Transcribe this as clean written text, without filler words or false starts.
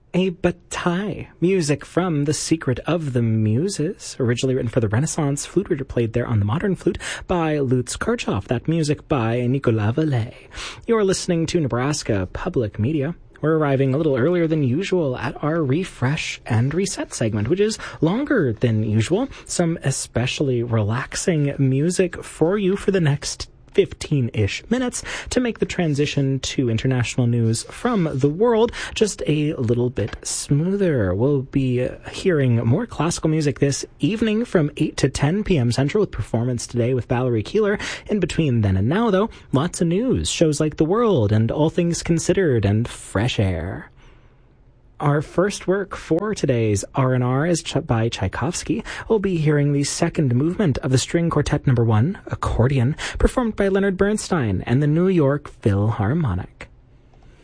A bataille, music from The Secret of the Muses, originally written for the Renaissance flute reader, played there on the modern flute by Lutz Kirchhoff. That music by Nicolas Vallet. You're listening to Nebraska Public Media. We're arriving a little earlier than usual at our Refresh and Reset segment, which is longer than usual. Some especially relaxing music for you for the next 15-ish minutes to make the transition to international news from the world just a little bit smoother. We'll be hearing more classical music this evening from 8 to 10 p.m. Central with Performance Today with Valerie Keeler. In between then and now, though, lots of news, shows like The World and All Things Considered and Fresh Air. Our first work for today's R&R is by Tchaikovsky. We'll be hearing the second movement of the String Quartet No. 1, Accordion, performed by Leonard Bernstein and the New York Philharmonic.